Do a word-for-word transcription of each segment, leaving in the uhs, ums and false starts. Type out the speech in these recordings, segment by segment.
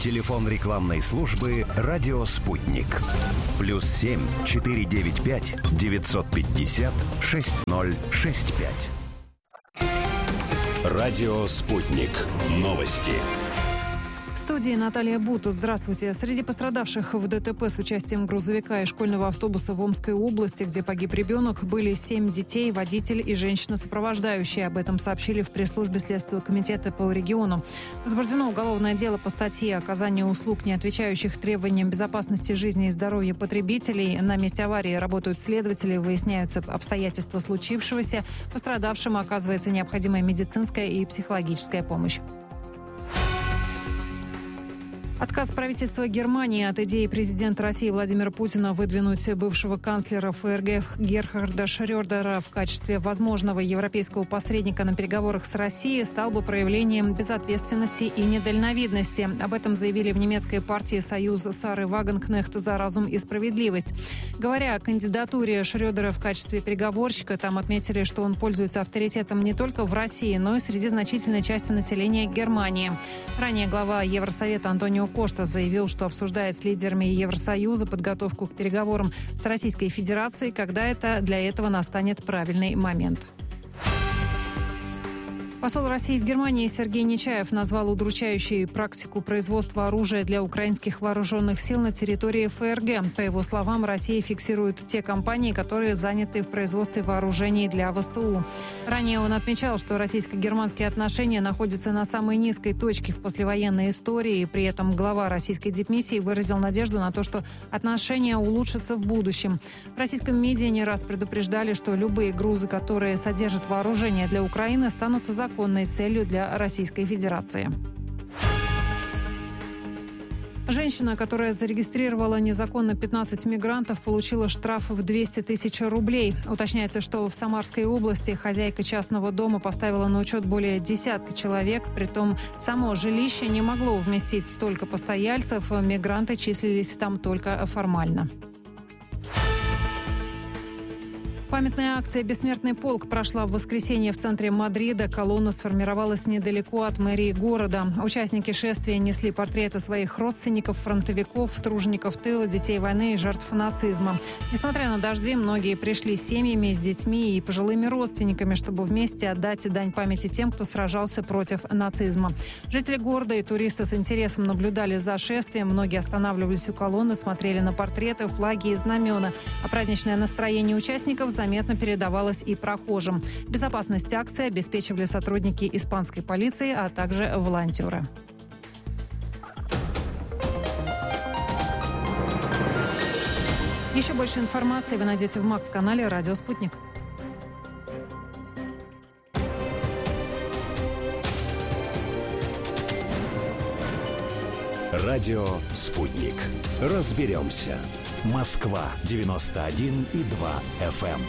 Телефон рекламной службы «Радио Спутник». Плюс семь четыре девять пять девятьсот пятьдесят шесть ноль шесть пять. Радио Спутник. Новости. В студии Наталья Бута. Здравствуйте. Среди пострадавших в ДТП с участием грузовика и школьного автобуса в Омской области, где погиб ребенок, были семь детей, водитель и женщина-сопровождающая. Об этом сообщили в пресс-службе Следственного комитета по региону. Возбуждено уголовное дело по статье «Оказание услуг, не отвечающих требованиям безопасности жизни и здоровья потребителей». На месте аварии работают следователи, выясняются обстоятельства случившегося. Пострадавшим оказывается необходимая медицинская и психологическая помощь. Отказ правительства Германии от идеи президента России Владимира Путина выдвинуть бывшего канцлера ФРГ Герхарда Шрёдера в качестве возможного европейского посредника на переговорах с Россией стал бы проявлением безответственности и недальновидности. Об этом заявили в немецкой партии «Союз» Сары Вагенкнехт «За разум и справедливость». Говоря о кандидатуре Шрёдера в качестве переговорщика, там отметили, что он пользуется авторитетом не только в России, но и среди значительной части населения Германии. Ранее глава Евросовета Антонио Кошта заявил, что обсуждает с лидерами Евросоюза подготовку к переговорам с Российской Федерацией, когда это для этого настанет правильный момент. Посол России в Германии Сергей Нечаев назвал удручающей практику производства оружия для украинских вооруженных сил на территории ФРГ. По его словам, Россия фиксирует те компании, которые заняты в производстве вооружений для ВСУ. Ранее он отмечал, что российско-германские отношения находятся на самой низкой точке в послевоенной истории. При этом глава российской дипмиссии выразил надежду на то, что отношения улучшатся в будущем. В российском медиа не раз предупреждали, что любые грузы, которые содержат вооружение для Украины, станут законными. законной целью для Российской Федерации. Женщина, которая зарегистрировала незаконно пятнадцать мигрантов, получила штраф в двести тысяч рублей. Уточняется, что в Самарской области хозяйка частного дома поставила на учет более десятка человек. Притом само жилище не могло вместить столько постояльцев. Мигранты числились там только формально. Памятная акция «Бессмертный полк» прошла в воскресенье в центре Мадрида. Колонна сформировалась недалеко от мэрии города. Участники шествия несли портреты своих родственников, фронтовиков, тружеников тыла, детей войны и жертв нацизма. Несмотря на дожди, многие пришли с семьями, с детьми и пожилыми родственниками, чтобы вместе отдать дань памяти тем, кто сражался против нацизма. Жители города и туристы с интересом наблюдали за шествием. Многие останавливались у колонны, смотрели на портреты, флаги и знамена. А праздничное настроение участников заметно передавалось и прохожим. Безопасность акции обеспечивали сотрудники испанской полиции, а также волонтеры. Еще больше информации вы найдете в Макс-канале «Радио Спутник». Радио «Спутник». Разберемся. Москва девяносто один и два эф эм.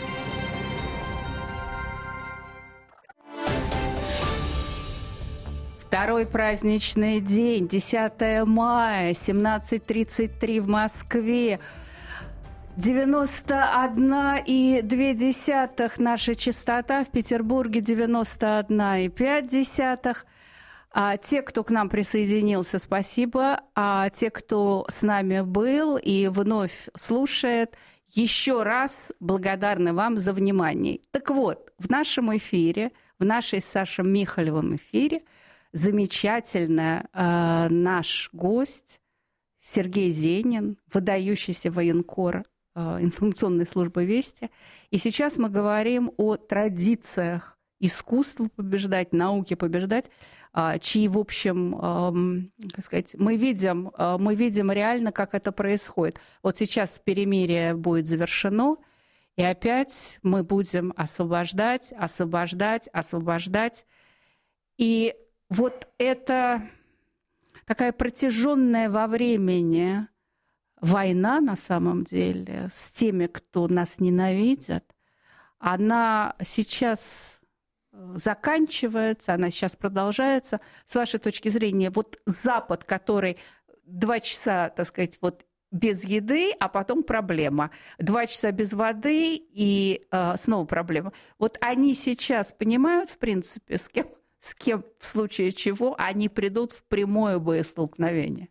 Второй праздничный день, десятое мая, семнадцать тридцать три в Москве. девяносто одна и две десятых наша частота, в Петербурге девяносто одна и пять десятых. А те, кто к нам присоединился, спасибо. А те, кто с нами был и вновь слушает, еще раз благодарны вам за внимание. Так вот, в нашем эфире, в нашей с Сашей Михалевым эфире, замечательно э, наш гость Сергей Зенин, выдающийся военкор э, информационной службы «Вести». И сейчас мы говорим о традициях искусства побеждать, науки побеждать, чьи, в общем, как сказать, мы видим, мы видим реально, как это происходит. Вот сейчас перемирие будет завершено, и опять мы будем освобождать, освобождать, освобождать. И вот это такая протяженная во времени война, на самом деле, с теми, кто нас ненавидит, она сейчас заканчивается, она сейчас продолжается. С вашей точки зрения, вот Запад, который два часа, так сказать, вот без еды, а потом проблема. Два часа без воды и э, снова проблема. Вот они сейчас понимают, в принципе, с кем, с кем в случае чего они придут в прямое боестолкновение?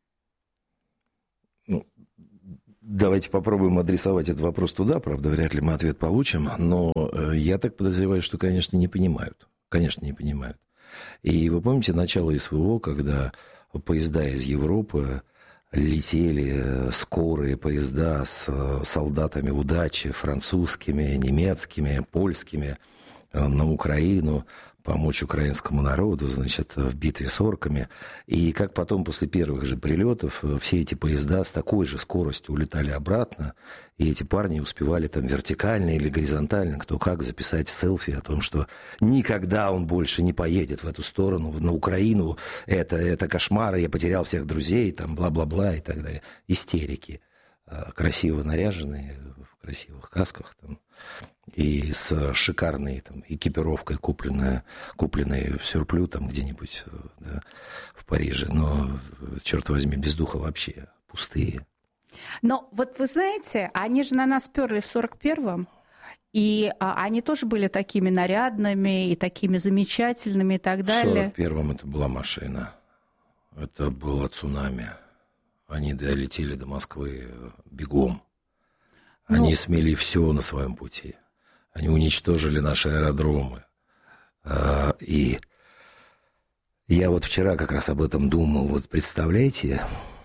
Ну, давайте попробуем адресовать этот вопрос туда, правда, вряд ли мы ответ получим, но я так подозреваю, что, конечно, не понимают. Конечно, не понимают. И вы помните начало СВО, когда поезда из Европы летели, скорые поезда с солдатами удачи, французскими, немецкими, польскими, на Украину, помочь украинскому народу, значит, в битве с орками. И как потом, после первых же прилетов, все эти поезда с такой же скоростью улетали обратно, и эти парни успевали там вертикально или горизонтально, кто как, записать селфи о том, что никогда он больше не поедет в эту сторону, на Украину, это, это кошмар, я потерял всех друзей, там, бла-бла-бла и так далее. Истерики. Красиво наряженные, в красивых касках, там, и с шикарной там, экипировкой, купленной, купленной в сюрплю там где-нибудь, да, в Париже. Но, черт возьми, без духа вообще, пустые. Но вот вы знаете, они же на нас перли в сорок первом, и а, они тоже были такими нарядными и такими замечательными и так далее. В сорок первом это была машина, это было цунами. Они долетели до Москвы бегом. Они ну... смели все на своем пути. Они уничтожили наши аэродромы. И я вот вчера как раз об этом думал. Вот представляете,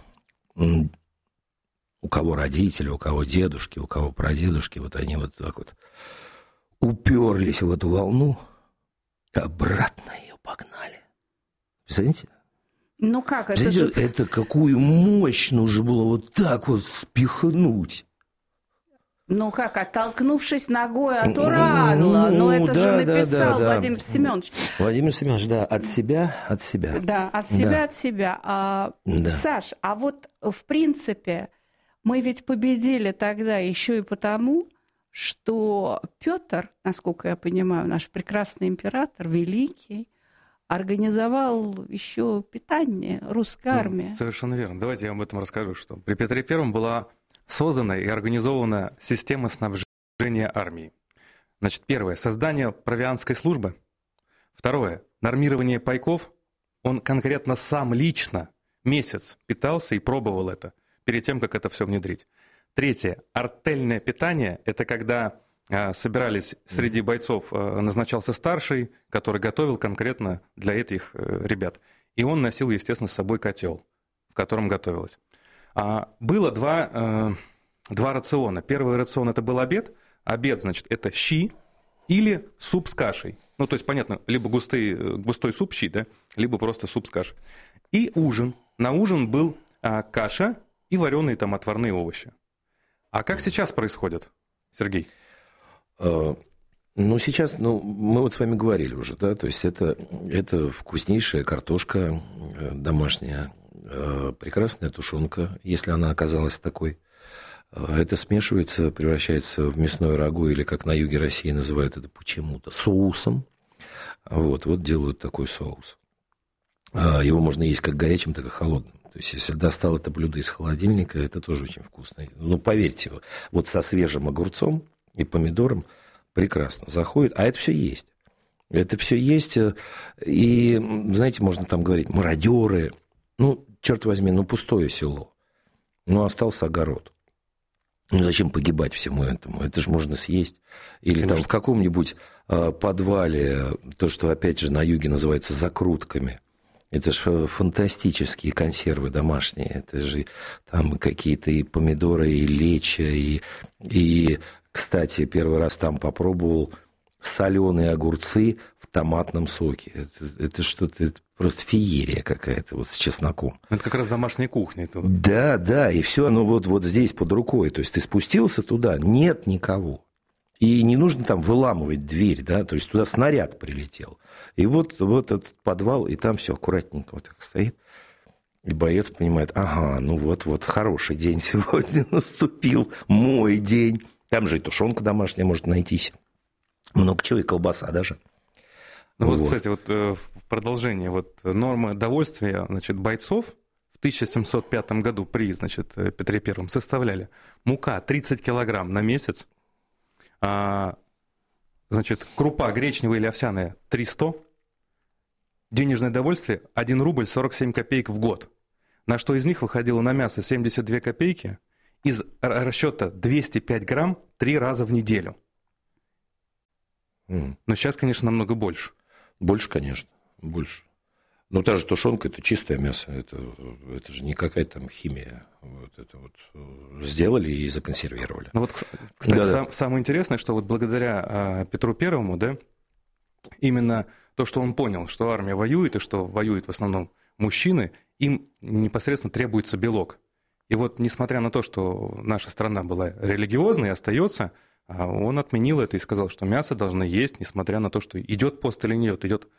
у кого родители, у кого дедушки, у кого прадедушки, вот они вот так вот уперлись в эту волну, и обратно ее погнали. Представляете? Ну как, это Знаете, же... это какую мощь нужно было вот так вот спихнуть. Ну как, оттолкнувшись ногой от урагла. Ну, ну это да, же написал да, да, Владимир да. Семенович. Владимир Семенович, да, от себя, от себя. Да, от себя, да. от себя. А, да. Саш, а вот в принципе мы ведь победили тогда еще и потому, что Петр, насколько я понимаю, наш прекрасный император, великий, организовал еще питание русской армии. Ну, совершенно верно. Давайте я об этом расскажу, что при Петре Первом была создана и организована система снабжения армии. Значит, первое – создание провианской службы. Второе – нормирование пайков. Он конкретно сам лично месяц питался и пробовал это перед тем, как это все внедрить. Третье – артельное питание. Это когда а, собирались среди бойцов, а, назначался старший, который готовил конкретно для этих а, ребят. И он носил, естественно, с собой котел, в котором готовилось. А, было два, а, два рациона. Первый рацион – это был обед. Обед, значит, это щи или суп с кашей. Ну, то есть, понятно, либо густый, густой суп щи, да, либо просто суп с кашей. И ужин. На ужин был а, каша и вареные там отварные овощи. А как сейчас происходит, Сергей? Uh, ну, сейчас, ну, мы вот с вами говорили уже, да, то есть это, это вкуснейшая картошка домашняя, прекрасная тушенка, если она оказалась такой. Это смешивается, превращается в мясное рагу, или, как на юге России называют это почему-то, соусом. Вот, вот делают такой соус. Его можно есть как горячим, так и холодным. То есть, если достал это блюдо из холодильника, это тоже очень вкусно. Ну, поверьте, вот со свежим огурцом и помидором прекрасно заходит. А это все есть. Это все есть. И, знаете, можно там говорить, мародеры. Ну, черт возьми, ну, пустое село. Ну, остался огород. Ну, зачем погибать всему этому? Это же можно съесть. Или Конечно. Там в каком-нибудь подвале, то, что, опять же, на юге называется закрутками. Это же фантастические консервы домашние. Это же там какие-то и помидоры, и лечо, и, и, кстати, первый раз там попробовал соленые огурцы в томатном соке. Это, это что-то, это просто феерия какая-то вот с чесноком. Это как раз домашняя кухня. Это вот. Да, да, и все оно вот, вот здесь под рукой. То есть ты спустился туда, нет никого. И не нужно там выламывать дверь, да, то есть туда снаряд прилетел. И вот, вот этот подвал, и там все аккуратненько вот так стоит. И боец понимает, ага, ну вот, вот хороший день сегодня наступил, мой день. Там же и тушенка домашняя может найтись. Много чего, и колбаса даже. Ну вот, вот, кстати, вот в продолжение, вот норма довольствия, значит, бойцов в тысяча семьсот пятом году при, значит, Петре Первом составляли мука тридцать килограмм на месяц, а, значит, крупа гречневая или овсяная триста, денежное довольствие один рубль сорок семь копеек в год, на что из них выходило на мясо семьдесят две копейки, из расчета двести пять грамм три раза в неделю. Mm. Но сейчас, конечно, намного больше. Больше, конечно, больше. Но та же тушенка – это чистое мясо, это, это же не какая-то там химия. Вот это вот сделали и законсервировали. Ну вот, кстати, сам, самое интересное, что вот благодаря а, Петру Первому, да, именно то, что он понял, что армия воюет, и что воюют в основном мужчины, им непосредственно требуется белок. И вот, несмотря на то, что наша страна была религиозной и остается, он отменил это и сказал, что мясо должно есть, несмотря на то, что идет пост или не идет, идет...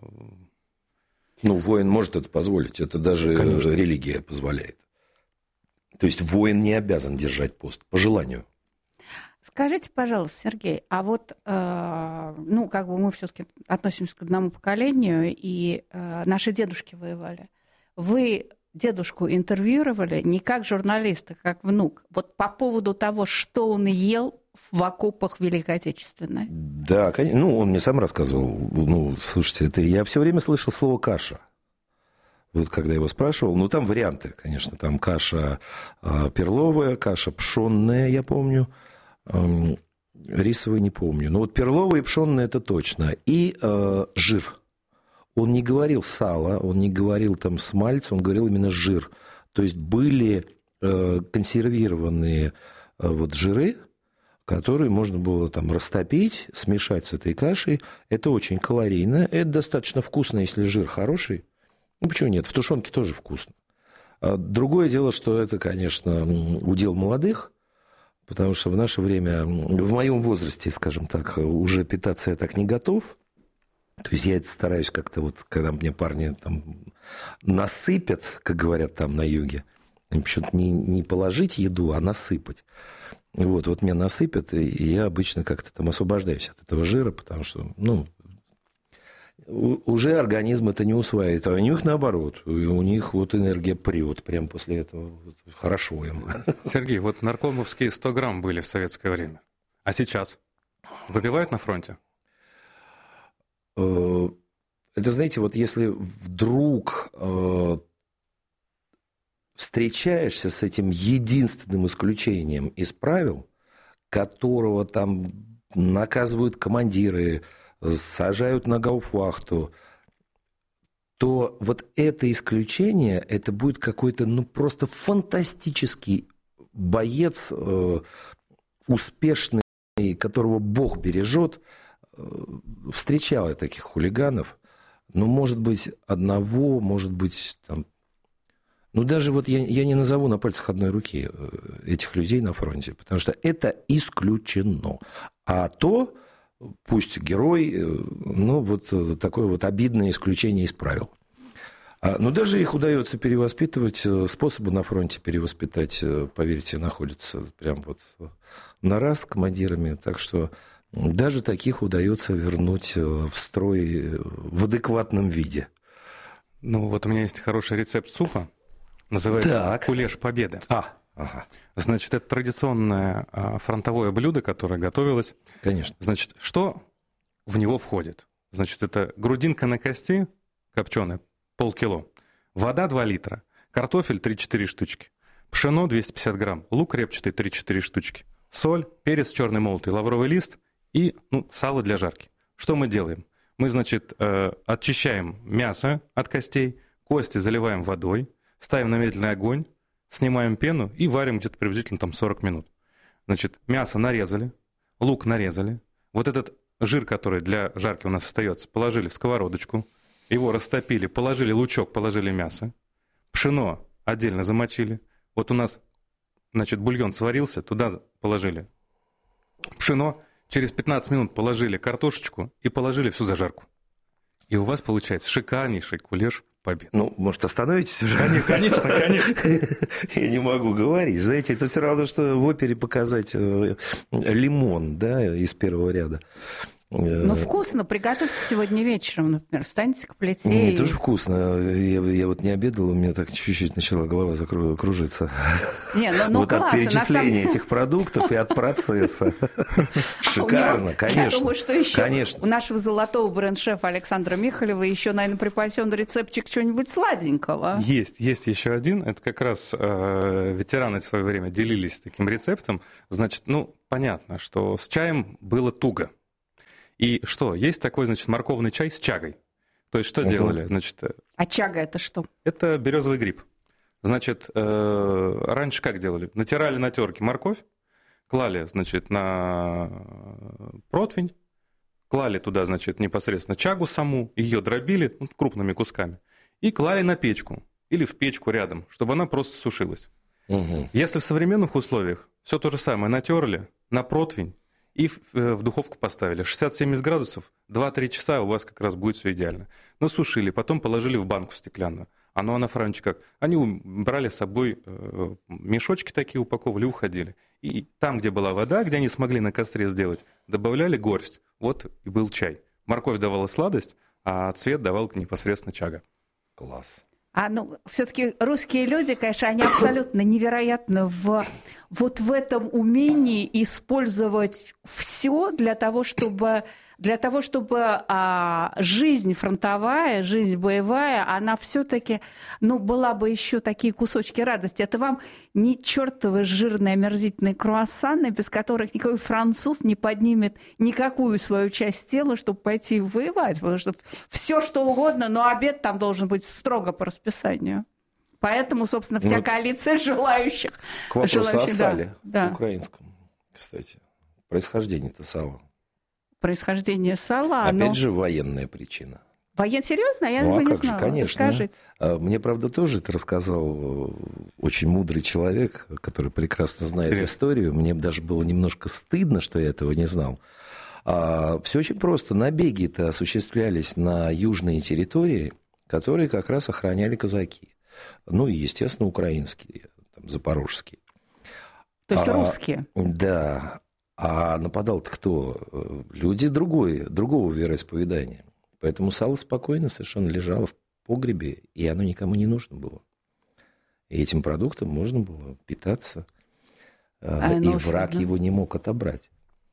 Ну, воин может это позволить, это даже Конечно. Религия позволяет. То есть воин не обязан держать пост, по желанию. Скажите, пожалуйста, Сергей, а вот, э, ну, как бы мы все-таки относимся к одному поколению, и э, наши дедушки воевали. Вы дедушку интервьюировали не как журналист, а как внук. Вот по поводу того, что он ел в окопах Великой Отечественной. Да, конечно. Ну, он мне сам рассказывал. Ну, слушайте, это я все время слышал слово «каша». Вот когда я его спрашивал, ну, там варианты, конечно. Там каша э, перловая, каша пшенная, я помню. Э, рисовая не помню. Но вот перловая и пшенная – это точно. И э, жир. Он не говорил сало, он не говорил там смальц, он говорил именно жир. То есть были э, консервированные э, вот жиры, которые можно было там растопить, смешать с этой кашей. Это очень калорийно, это достаточно вкусно, если жир хороший. Ну, почему нет? В тушенке тоже вкусно. А другое дело, что это, конечно, удел молодых, потому что в наше время, в моем возрасте, скажем так, уже питаться я так не готов. То есть я это стараюсь как-то вот, когда мне парни там насыпят, как говорят там на юге, почему-то не, не положить еду, а насыпать. Вот, вот мне насыпят, и я обычно как-то там освобождаюсь от этого жира, потому что, ну, уже организм это не усваивает, а у них наоборот, у них вот энергия прет прямо после этого, вот, хорошо им. Сергей, вот наркомовские сто грамм были в советское время, а сейчас выпивают на фронте? Это, знаете, вот если вдруг встречаешься с этим единственным исключением из правил, которого там наказывают командиры, сажают на гауптвахту, то вот это исключение, это будет какой-то, ну, просто фантастический боец, э, успешный, которого Бог бережет. Встречал я таких хулиганов, ну, может быть, одного, может быть, там... Ну, даже вот я, я не назову на пальцах одной руки этих людей на фронте, потому что это исключено. А то, пусть герой, ну, вот такое вот обидное исключение из правил. Но даже их удается перевоспитывать. Способы на фронте перевоспитать, поверьте, находятся прям вот на раз с командирами. Так что даже таких удается вернуть в строй в адекватном виде. Ну, вот у меня есть хороший рецепт супа. Называется так. Кулеш Победы. А, ага. Значит, это традиционное фронтовое блюдо, которое готовилось. Конечно. Значит, что в него входит? Значит, это грудинка на кости копченая, полкило, вода два литра, картофель три-четыре штучки, пшено двести пятьдесят грамм, лук репчатый три-четыре штучки, соль, перец черный молотый, лавровый лист и, ну, сало для жарки. Что мы делаем? Мы, значит, очищаем мясо от костей, кости заливаем водой, ставим на медленный огонь, снимаем пену и варим где-то приблизительно там сорок минут. Значит, мясо нарезали, лук нарезали. Вот этот жир, который для жарки у нас остается, положили в сковородочку, его растопили, положили лучок, положили мясо, пшено отдельно замочили. Вот у нас, значит, бульон сварился, туда положили пшено, через пятнадцать минут положили картошечку и положили всю зажарку. И у вас получается шикарнейший кулеш Победы. Ну, может, остановитесь уже? Конечно, конечно. Я не могу говорить. Знаете, это все равно, что в опере показать лимон, да, из первого ряда. Ну, вкусно. Приготовьте сегодня вечером, например. Встаньте к плите. Не, и... тоже вкусно. Я, я вот не обедал, у меня так чуть-чуть начала голова закружиться. Не, ну, ну, вот классно, от перечисления деле... этих продуктов и от процесса. Шикарно, конечно. Я думаю, что еще конечно. у нашего золотого бренд-шефа Александра Михалева еще, наверное, припасен рецептчик чего-нибудь сладенького. Есть, есть еще один. Это как раз э, ветераны в свое время делились таким рецептом. Значит, ну, понятно, что с чаем было туго. И что? Есть такой, значит, морковный чай с чагой. То есть что uh-huh. делали? Значит, а чага это что? Это березовый гриб. Значит, э, раньше как делали? Натирали на терке морковь, клали, значит, на противень, клали туда, значит, непосредственно чагу саму, ее дробили ну, крупными кусками и клали на печку или в печку рядом, чтобы она просто сушилась. Uh-huh. Если в современных условиях все то же самое натерли на противень, и в, в духовку поставили. шестьдесят-семьдесят градусов, два-три часа у вас как раз будет все идеально. Насушили, потом положили в банку стеклянную. Оно на фронте как? Они брали с собой э, мешочки такие, упаковывали, уходили. И там, где была вода, где они смогли на костре сделать, добавляли горсть. Вот и был чай. Морковь давала сладость, а цвет давал непосредственно чага. Класс. А ну, все-таки русские люди, конечно, они абсолютно невероятны в, вот в этом умении использовать все для того, чтобы, для того, чтобы а, жизнь фронтовая, жизнь боевая, она все-таки, ну, была бы еще такие кусочки радости. Это вам не чертовы жирные омерзительные круассаны, без которых никакой француз не поднимет никакую свою часть тела, чтобы пойти воевать, потому что все что угодно, но обед там должен быть строго по расписанию. Поэтому, собственно, вся ну, коалиция желающих... К вопросу желающих, о сале, да, украинском, кстати. Происхождение-то сала. Происхождение сала, Опять но... же, военная причина. Воен... Серьезно? Я ну, его а не как знала. Же, конечно. Скажите. Мне, правда, тоже это рассказал очень мудрый человек, который прекрасно знает Интересно. историю. Мне даже было немножко стыдно, что я этого не знал. А, все очень просто. Набеги-то осуществлялись на южные территории, которые как раз охраняли казаки. Ну и, естественно, украинские, там, запорожские. То есть а, русские? Да. А нападал-то кто? Люди другой, другого вероисповедания. Поэтому сало спокойно совершенно лежало в погребе, и оно никому не нужно было. И этим продуктом можно было питаться, а, и нужно, враг да. его не мог отобрать.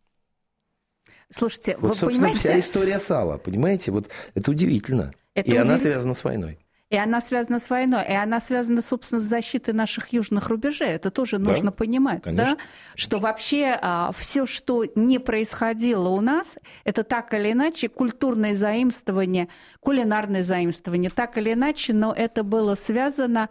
Слушайте, вот, вы собственно, понимаете... вся история сала, понимаете? Вот это удивительно. Это и удив... она связана с войной. И она связана с войной, и она связана, собственно, с защитой наших южных рубежей. Это тоже да? нужно понимать, да? Что вообще а, все, что не происходило у нас, это так или иначе культурное заимствование, кулинарное заимствование, так или иначе, но это было связано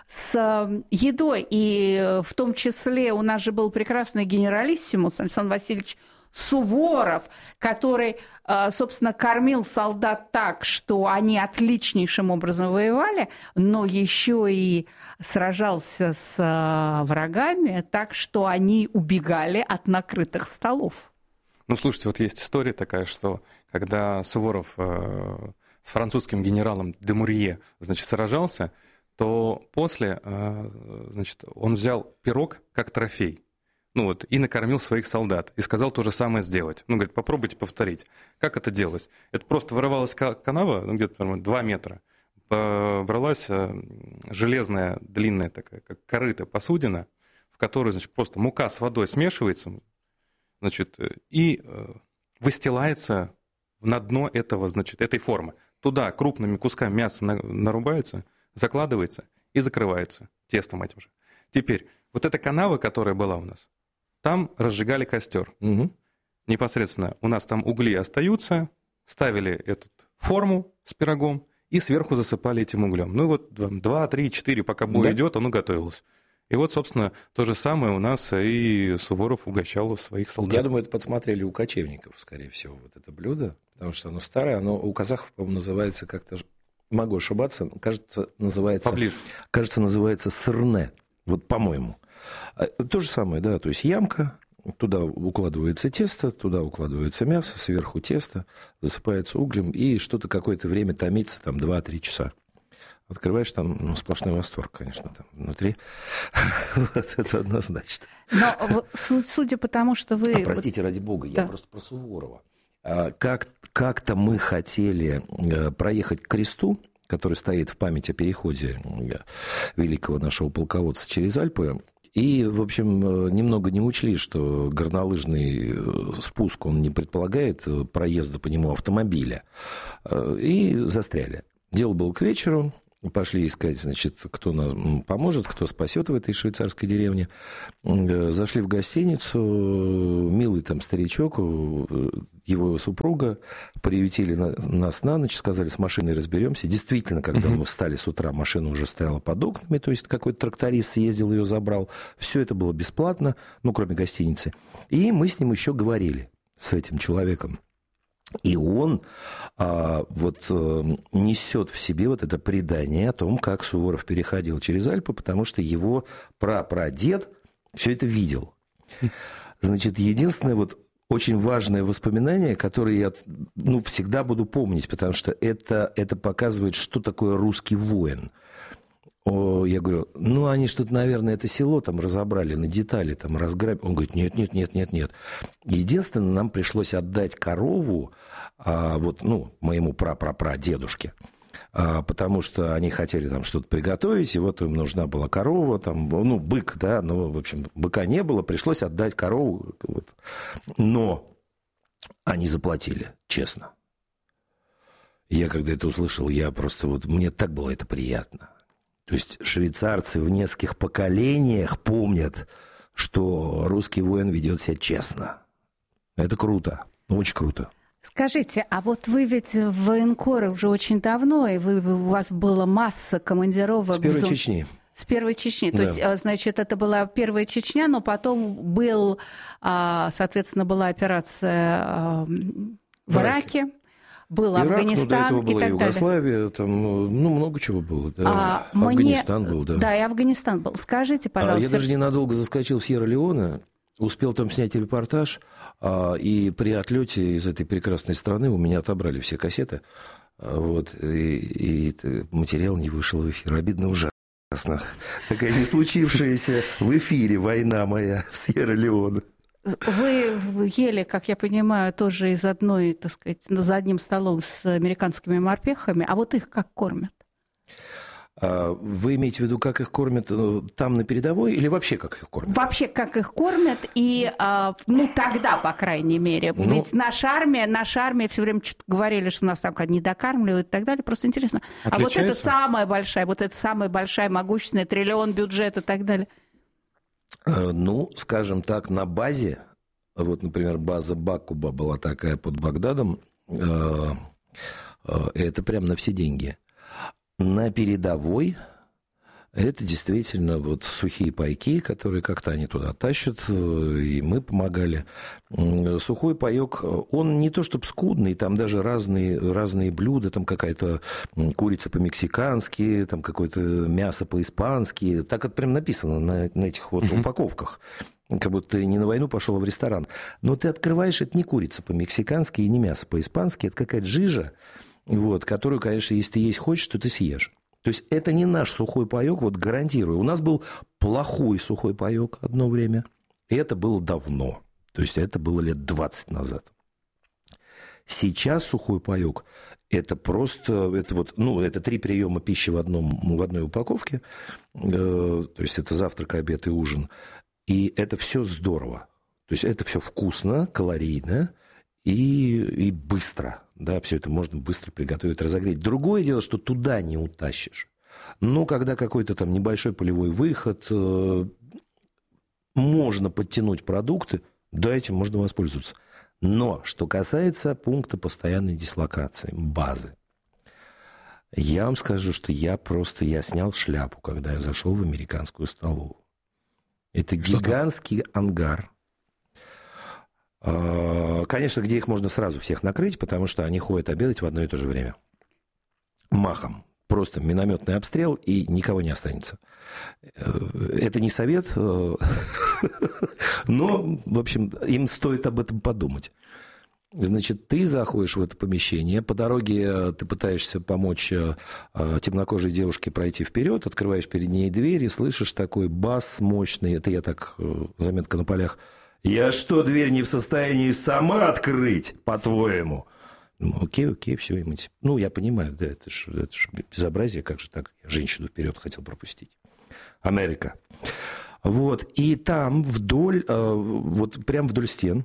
с едой. И в том числе у нас же был прекрасный генералиссимус Александр Васильевич Суворов, который, собственно, кормил солдат так, что они отличнейшим образом воевали, но еще и сражался с врагами так, что они убегали от накрытых столов. Ну, слушайте, вот есть история такая, что когда Суворов с французским генералом Демурье, значит, сражался, то после, значит, он взял пирог как трофей. Ну вот, и накормил своих солдат. И сказал то же самое сделать. Ну, говорит, попробуйте повторить. Как это делалось? Это просто вырывалась канава, ну, где-то два метра. Бралась железная, длинная такая, как корыто, посудина, в которой, значит, просто мука с водой смешивается, значит, и выстилается на дно этого, значит, этой формы. Туда крупными кусками мяса нарубается, закладывается и закрывается тестом этим же. Теперь, вот эта канава, которая была у нас, там разжигали костер. Угу. Непосредственно у нас там угли остаются, ставили эту форму с пирогом и сверху засыпали этим углем. Ну вот два, три, четыре, пока бой да. идет, оно готовилось. И вот, собственно, то же самое у нас и Суворов угощал своих солдат. Я думаю, это подсмотрели у кочевников, скорее всего, вот это блюдо, потому что оно старое, оно у казахов, по-моему, называется как-то, могу ошибаться, кажется, называется, Поближе. кажется, называется сырне, вот по-моему. То же самое, да, то есть ямка, туда укладывается тесто, туда укладывается мясо, сверху тесто, засыпается углем, и что-то какое-то время томится, там, два-три часа. Открываешь, там ну, сплошной восторг, конечно, там внутри. Вот это однозначно. Но судя по тому, что вы... А, простите, ради бога, да. я просто про Суворова. как, как-то мы хотели проехать к кресту, который стоит в память о переходе великого нашего полководца через Альпы. И, в общем, немного не учли, что горнолыжный спуск, он не предполагает проезда по нему автомобиля. И застряли. Дело было к вечеру. Пошли искать, значит, кто нам поможет, кто спасет в этой швейцарской деревне. Зашли в гостиницу, милый там старичок, его супруга, приютили нас на ночь, сказали, с машиной разберемся. Действительно, когда мы встали с утра, машина уже стояла под окнами, то есть какой-то тракторист съездил, ее забрал. Все это было бесплатно, ну, кроме гостиницы. И мы с ним еще говорили, с этим человеком. И он а, вот а, несет в себе вот это предание о том, как Суворов переходил через Альпы, потому что его прапрадед все это видел. Значит, единственное вот очень важное воспоминание, которое я ну, всегда буду помнить, потому что это, это показывает, что такое русский воин. О, я говорю, ну, они что-то, наверное, это село там разобрали на детали, там разграбили. Он говорит, нет, нет, нет, нет, нет. Единственное, нам пришлось отдать корову, а, вот, ну, моему пра-пра-пра-дедушке, а, потому что они хотели там что-то приготовить, и вот им нужна была корова, там, ну, бык, да, но, в общем, быка не было, пришлось отдать корову. Вот. Но они заплатили, честно. Я, когда это услышал, я просто вот, мне так было это приятно. То есть швейцарцы в нескольких поколениях помнят, что русский воин ведет себя честно. Это круто, очень круто. Скажите, а вот вы ведь в военкоре уже очень давно, и вы, у вас была масса командировок. С первой Чечни. С первой Чечни. Да. То есть, значит, это была первая Чечня, но потом был, соответственно, была операция в Ираке. Был Ирак, Афганистан, ну, до этого была и так Югославия, далее. Там, ну, много чего было. Да. А Афганистан мне... был, да. Да, и Афганистан был. Скажите, пожалуйста. А я даже ненадолго заскочил в Сьерра-Леоне, успел там снять репортаж, а, и при отлете из этой прекрасной страны у меня отобрали все кассеты, а, вот, и, и материал не вышел в эфир. Обидно, ужасно. Такая не случившаяся в эфире война моя в Сьерра-Леоне. Вы ели, как я понимаю, тоже из одной, так сказать, за одним столом с американскими морпехами, а вот их как кормят? Вы имеете в виду, как их кормят там на передовой или вообще как их кормят? Вообще, как их кормят, и, ну, тогда, по крайней мере. Ну, ведь наша армия, наша армия все время что-то говорили, что нас там не докармливают и так далее. Просто интересно. Отличается? А вот это самая большая, вот это самая большая, могущественная, триллион бюджет и так далее. Ну, скажем так, на базе, вот, например, база Бакуба была такая под Багдадом, это прям на все деньги. На передовой это действительно вот сухие пайки, которые как-то они туда тащат, и мы помогали. Сухой паёк, он не то чтобы скудный, там даже разные, разные блюда, там какая-то курица по-мексикански, там какое-то мясо по-испански, так это прям написано на, на этих вот uh-huh. упаковках. Как будто ты не на войну пошел, а в ресторан. Но ты открываешь, это не курица по-мексикански и не мясо по-испански, это какая-то жижа, вот, которую, конечно, если ты есть хочешь, то ты съешь. То есть это не наш сухой паёк, вот гарантирую. У нас был плохой сухой паёк одно время, и это было давно. То есть это было лет двадцать назад. Сейчас сухой паёк – это просто, это вот, ну, это три приема пищи в, одном, в одной упаковке, э, то есть это завтрак, обед и ужин, и это все здорово. То есть это все вкусно, калорийно и, и быстро. Да, все это можно быстро приготовить, разогреть. Другое дело, что туда не утащишь. Но когда какой-то там небольшой полевой выход, э, можно подтянуть продукты, да, этим можно воспользоваться. Но что касается пункта постоянной дислокации, базы, я вам скажу, что я просто, я снял шляпу, когда я зашел в американскую столовую. Это что гигантский там? Ангар. Конечно, где их можно сразу всех накрыть, потому что они ходят обедать в одно и то же время. Махом. Просто минометный обстрел, и никого не останется. Это не совет, но, в общем, им стоит об этом подумать. Значит, ты заходишь в это помещение, по дороге ты пытаешься помочь темнокожей девушке пройти вперед, открываешь перед ней дверь и слышишь такой бас мощный, это я так, заметка на полях, Я что, дверь не в состоянии сама открыть, по-твоему? Ну, окей, окей, все. Эмансип... Ну, я понимаю, да, это же это ж безобразие, как же так? Я женщину вперед хотел пропустить. Америка. Вот, и там вдоль, вот прям вдоль стен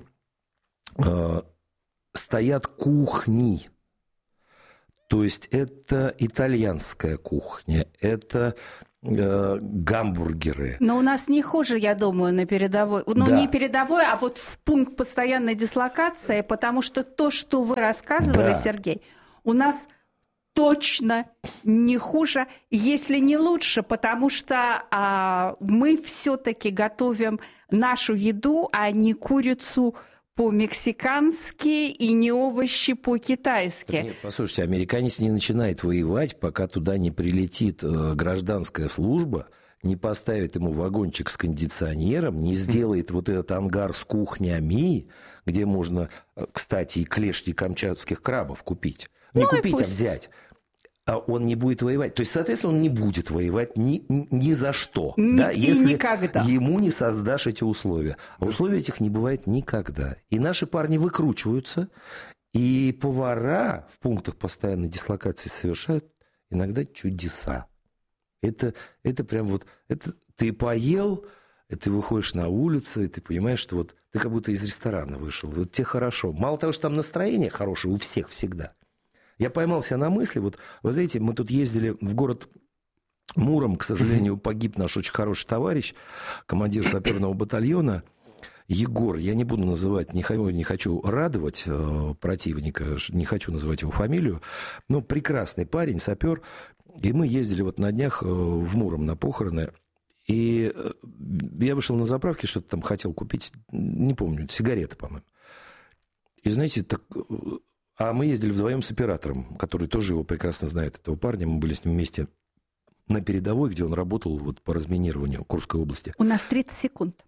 стоят кухни. То есть это итальянская кухня, это э, гамбургеры. Но у нас не хуже, я думаю, на передовой. Ну, да. Не передовой, а вот в пункт постоянной дислокации, потому что то, что вы рассказывали, да. Сергей, у нас точно не хуже, если не лучше, потому что а, мы все-таки готовим нашу еду, а не курицу по-мексикански и не овощи по-китайски. Нет, послушайте, американец не начинает воевать, пока туда не прилетит э, гражданская служба, не поставит ему вагончик с кондиционером, не сделает вот этот ангар с кухнями, где можно, кстати, и клешни камчатских крабов купить. Не ну купить, а взять. А он не будет воевать. То есть, соответственно, он не будет воевать ни, ни, ни за что. Ни, да, если никогда. Ему не создашь эти условия. А условий этих не бывает никогда. И наши парни выкручиваются, и повара в пунктах постоянной дислокации совершают иногда чудеса. Это, это прям вот... Это, ты поел, и ты выходишь на улицу, и ты понимаешь, что вот ты как будто из ресторана вышел. Вот тебе хорошо. Мало того, что там настроение хорошее у всех всегда. Я поймал себя на мысли, вот, вы знаете, мы тут ездили в город Муром, к сожалению, погиб наш очень хороший товарищ, командир саперного батальона Егор. Я не буду называть, не хочу, не хочу радовать э, противника, не хочу называть его фамилию, но прекрасный парень, сапер. И мы ездили вот на днях э, в Муром на похороны, и э, я вышел на заправке, что-то там хотел купить, не помню, сигареты, по-моему. И знаете, так... А мы ездили вдвоем с оператором, который тоже его прекрасно знает, этого парня. Мы были с ним вместе на передовой, где он работал вот по разминированию Курской области. У нас тридцать секунд.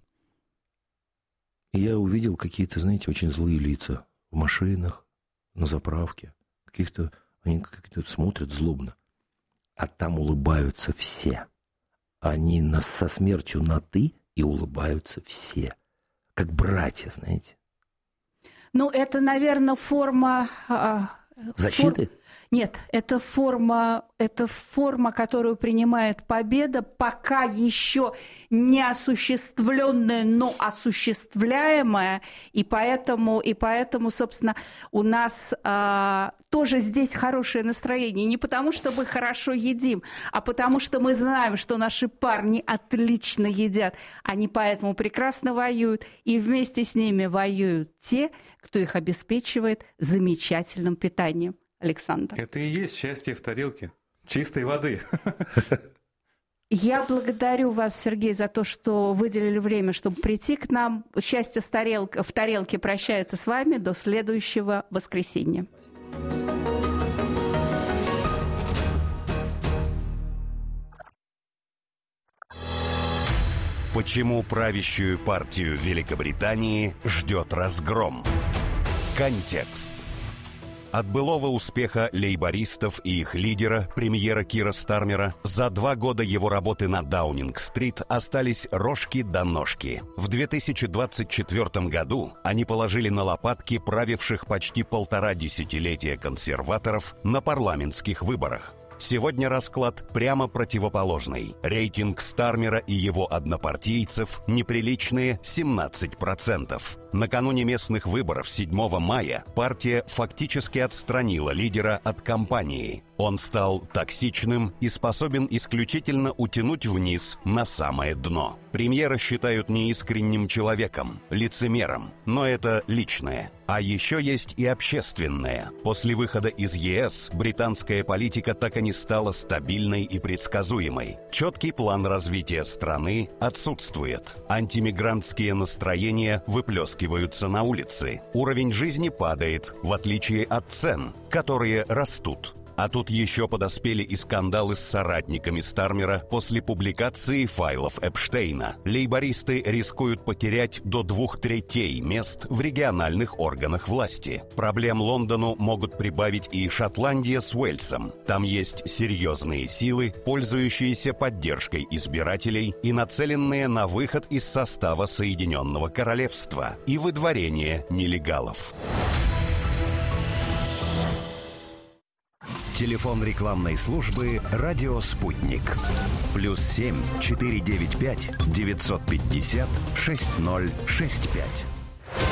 И я увидел какие-то, знаете, очень злые лица в машинах, на заправке. Каких-то, они как-то смотрят злобно. А там улыбаются все. Они нас со смертью на «ты» и улыбаются все. Как братья, знаете. Ну, это, наверное, форма... Защиты? Фор... Нет, это форма, это форма, которую принимает победа, пока еще не осуществленная, но осуществляемая. И поэтому, и поэтому собственно, у нас а, тоже здесь хорошее настроение. Не потому, что мы хорошо едим, а потому, что мы знаем, что наши парни отлично едят. Они поэтому прекрасно воюют. И вместе с ними воюют те, кто их обеспечивает замечательным питанием. Александр. Это и есть счастье в тарелке чистой воды. Я благодарю вас, Сергей, за то, что выделили время, чтобы прийти к нам. Счастье в тарелке, в тарелке прощается с вами до следующего воскресенья. Почему правящую партию Великобритании ждет разгром? Контекст. От былого успеха лейбористов и их лидера, премьера Кира Стармера, за два года его работы на Даунинг-стрит остались рожки до ножки. В две тысячи двадцать четвёртом году они положили на лопатки правивших почти полтора десятилетия консерваторов на парламентских выборах. Сегодня расклад прямо противоположный. Рейтинг Стармера и его однопартийцев неприличные семнадцать процентов. Накануне местных выборов седьмого мая партия фактически отстранила лидера от кампании. Он стал токсичным и способен исключительно утянуть вниз на самое дно. Премьера считают неискренним человеком, лицемером, но это личное. А еще есть и общественное. После выхода из ЕС британская политика так и не стала стабильной и предсказуемой. Четкий план развития страны отсутствует. Антимигрантские настроения выплескиваются на улицы. Уровень жизни падает, в отличие от цен, которые растут. А тут еще подоспели и скандалы с соратниками Стармера после публикации файлов Эпштейна. Лейбористы рискуют потерять до двух третей мест в региональных органах власти. Проблем Лондону могут прибавить и Шотландия с Уэльсом. Там есть серьезные силы, пользующиеся поддержкой избирателей и нацеленные на выход из состава Соединенного Королевства и выдворение нелегалов. Телефон рекламной службы «Радио Спутник». Плюс семь четыре девять пять девятьсот пятьдесят шесть ноль шесть пять.